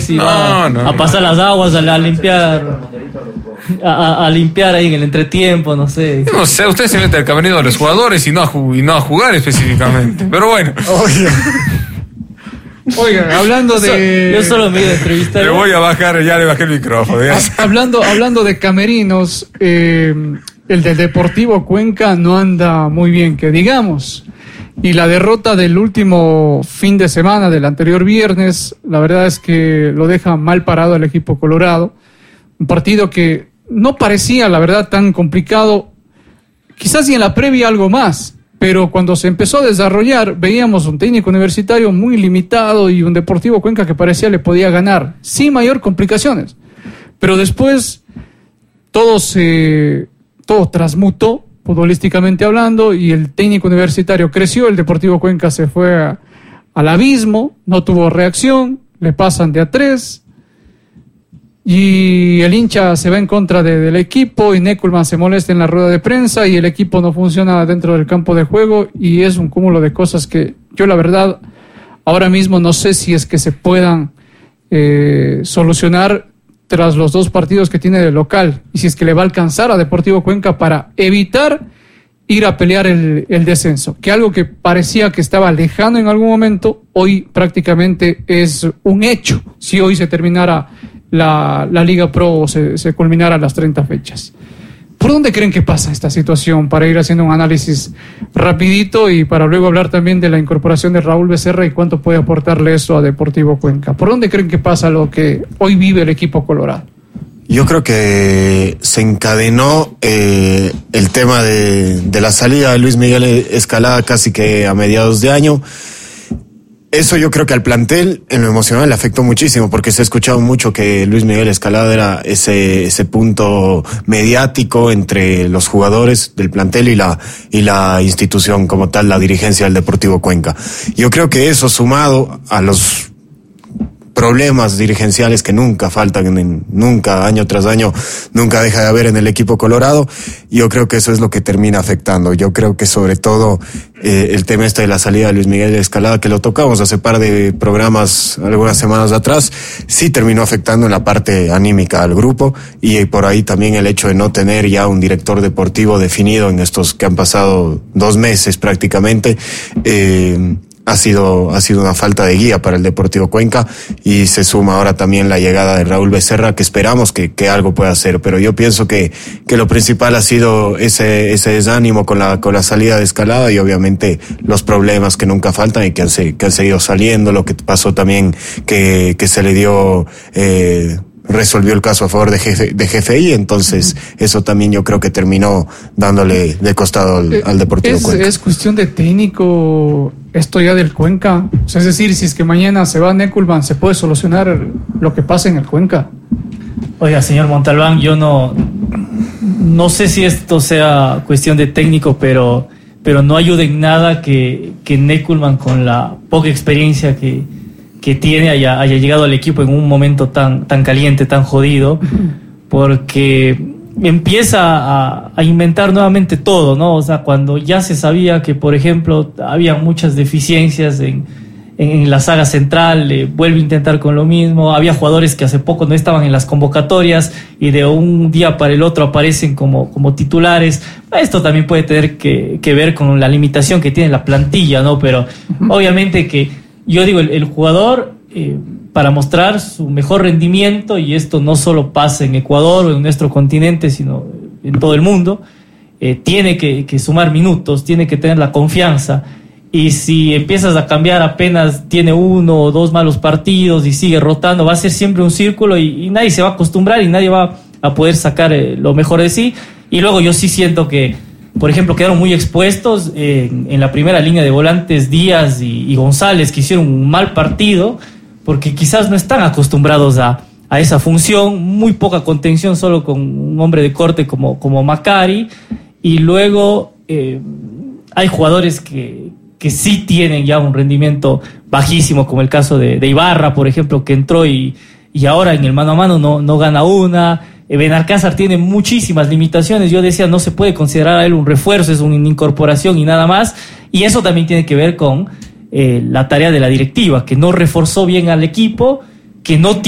Messi va a pasar las aguas, a limpiar, a limpiar ahí en el entretiempo, no sé. No sé, usted se mete al camerino de los jugadores y no a jugar específicamente. Pero bueno. Oigan, hablando de... Yo solo me iba a entrevistar. Le voy a bajar, ya le bajé el micrófono. Hablando de camerinos, el del Deportivo Cuenca no anda muy bien, que digamos. Y la derrota del último fin de semana, del anterior viernes, la verdad es que lo deja mal parado el equipo colorado. Un partido que no parecía, la verdad, tan complicado. Quizás y en la previa algo más, pero cuando se empezó a desarrollar, veíamos un técnico universitario muy limitado y un Deportivo Cuenca que parecía le podía ganar, sin mayor complicaciones. Pero después todo transmutó, futbolísticamente hablando, y el técnico universitario creció, el Deportivo Cuenca se fue al abismo, no tuvo reacción, le pasan de a 3, y el hincha se va en contra del equipo, y Neckelmann se molesta en la rueda de prensa, y el equipo no funciona dentro del campo de juego, y es un cúmulo de cosas que yo la verdad ahora mismo no sé si es que se puedan solucionar tras los 2 partidos que tiene de local, y si es que le va a alcanzar a Deportivo Cuenca para evitar ir a pelear el descenso, que algo que parecía que estaba lejano en algún momento, hoy prácticamente es un hecho, si hoy se terminara la Liga Pro o se culminara las 30 fechas. ¿Por dónde creen que pasa esta situación? Para ir haciendo un análisis rapidito y para luego hablar también de la incorporación de Raúl Becerra y cuánto puede aportarle eso a Deportivo Cuenca. ¿Por dónde creen que pasa lo que hoy vive el equipo colorado? Yo creo que se encadenó el tema de la salida de Luis Miguel Escalada casi que a mediados de año. Eso yo creo que al plantel en lo emocional le afectó muchísimo, porque se ha escuchado mucho que Luis Miguel Escalada era ese punto mediático entre los jugadores del plantel y la institución como tal, la dirigencia del Deportivo Cuenca. Yo creo que eso, sumado a los problemas dirigenciales que nunca faltan, nunca, año tras año, nunca deja de haber en el equipo colorado, yo creo que eso es lo que termina afectando. Yo creo que sobre todo el tema de la salida de Luis Miguel Escalada, que lo tocamos hace par de programas algunas semanas atrás, sí terminó afectando en la parte anímica al grupo, y por ahí también el hecho de no tener ya un director deportivo definido en estos que han pasado 2 meses prácticamente, ha sido una falta de guía para el Deportivo Cuenca, y se suma ahora también la llegada de Raúl Becerra, que esperamos que algo pueda hacer, pero yo pienso que lo principal ha sido ese desánimo con la salida de Escalada, y obviamente los problemas que nunca faltan y que han seguido saliendo, lo que pasó también que se le dio resolvió el caso a favor de GFI, entonces eso también yo creo que terminó dándole de costado al Deportivo Cuenca. ¿Es cuestión de técnico esto ya del Cuenca? O sea, es decir, si es que mañana se va Neckelmann, ¿se puede solucionar lo que pasa en el Cuenca? Oiga, señor Montalbán, yo no sé si esto sea cuestión de técnico, pero no ayuda en nada que Neckelmann, con la poca experiencia que tiene, haya llegado al equipo en un momento tan caliente, tan jodido, porque empieza a inventar nuevamente todo, ¿no? O sea, cuando ya se sabía que, por ejemplo, había muchas deficiencias en la saga central, vuelve a intentar con lo mismo. Había jugadores que hace poco no estaban en las convocatorias y de un día para el otro aparecen como titulares. Esto también puede tener que ver con la limitación que tiene la plantilla, ¿no? Pero obviamente que yo digo, el jugador, para mostrar su mejor rendimiento, y esto no solo pasa en Ecuador o en nuestro continente, sino en todo el mundo, tiene que sumar minutos, tiene que tener la confianza. Y si empiezas a cambiar, apenas tiene 1 o 2 malos partidos y sigue rotando, va a ser siempre un círculo y nadie se va a acostumbrar y nadie va a poder sacar lo mejor de sí. Y luego yo sí siento que, por ejemplo, quedaron muy expuestos en la primera línea de volantes Díaz y González, que hicieron un mal partido porque quizás no están acostumbrados a esa función. Muy poca contención solo con un hombre de corte como Macari, y luego hay jugadores que sí tienen ya un rendimiento bajísimo, como el caso de Ibarra, por ejemplo, que entró y ahora en el mano a mano no gana una. Benalcázar tiene muchísimas limitaciones. Yo decía, no se puede considerar a él un refuerzo, es una incorporación y nada más. Y eso también tiene que ver con la tarea de la directiva, que no reforzó bien al equipo, que no